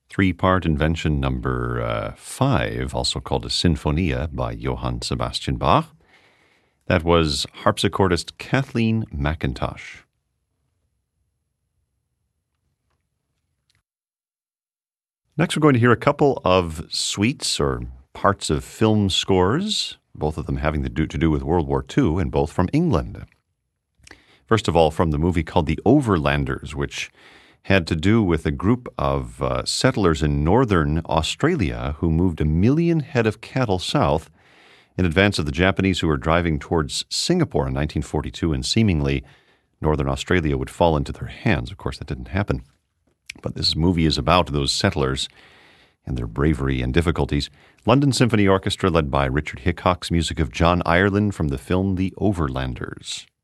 Three-part invention number 5, also called a Sinfonia by Johann Sebastian Bach. That was harpsichordist Kathleen McIntosh. Next, we're going to hear a couple of suites or parts of film scores, both of them having to do with World War II, and both from England. First of all, from the movie called The Overlanders, which had to do with a group of settlers in northern Australia who moved 1 million head of cattle south in advance of the Japanese who were driving towards Singapore in 1942, and seemingly northern Australia would fall into their hands. Of course, that didn't happen. But this movie is about those settlers and their bravery and difficulties. London Symphony Orchestra, led by Richard Hickok's music of John Ireland from the film The Overlanders.